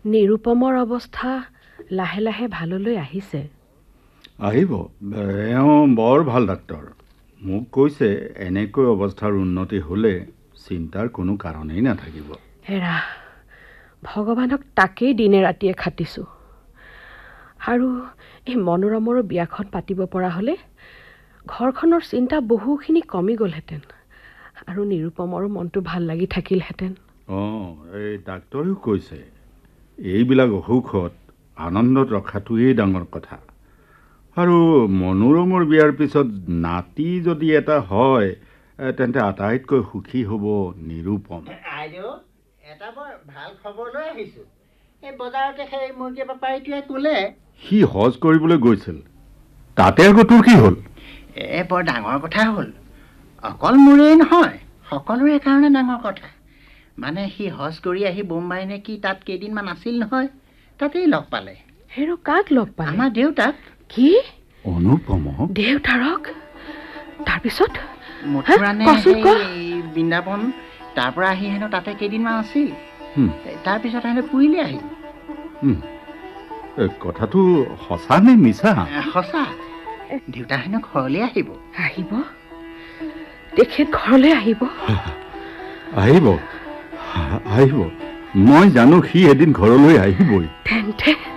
নিৰুপমৰ অৱস্থা লাহে লাহে ভাললৈ আহিছে। আহিব, এওঁ বৰ ভাল ডাক্তৰ। মোক কৈছে এনেকৈ অৱস্থাৰ উন্নতি হ'লে চিন্তাৰ কোনো কাৰণেই নাথাকিব। হেৰা, ভগৱানক তাকেই দিনে ৰাতিয়ে খাটিছোঁ। আৰু এই মনোৰমৰো বিয়াখন পাতিব পৰা হ'লে ঘৰখনৰ চিন্তা বহুখিনি কমি গ'লহেঁতেন আৰু নিৰুপমৰো মনটো ভাল লাগি থাকিলহেঁতেন। এই ডাক্তৰেও কৈছে এইবিলাক অসুখত আনন্দত ৰখাটোৱেই ডাঙৰ কথা। আৰু মনোৰমৰ বিয়াৰ পিছত নাতি যদি এটা হয় তেন্তে আটাইতকৈ সুখী হ'ব নিৰুপম। এটা বৰ ভাল খবৰ লৈ আহিছোঁ। এই বজাৰতে সেই মুৰ্গী বেপাৰীটোৱে ক'লে সি হজ কৰিবলৈ গৈছিল, তাতে আকৌ তোৰ কি হ'ল? বৰ ডাঙৰ কথা হ'ল। অকল মোৰেই নহয়, সকলোৰে কাৰণে ডাঙৰ কথা। মানে সি হজ কৰি আহি বোম্বাই নে কি তাত কেইদিনমান আছিল নহয়, তাতেই লগ পালে। হেৰ, কাক লগ পালে? আমাৰ দেউতাক। কি? অনুপম? দেউতাৰক? তাৰপিছত মথুৰা নে বৃন্দাবন, তাৰ পৰা আহি হেনো তাতে কেইদিনমান আছিল। তাৰপিছত হেনো পুৰীলৈ আহিল। কথাটো সঁচা নে মিছা? সঁচা। দেউতা হেনো ঘৰলৈ আহিব। আহিব? তেখেত ঘৰলৈ আহিব? আহিব, আহিব। মই জানো সি এদিন ঘৰলৈ আহিবই। তেন্তে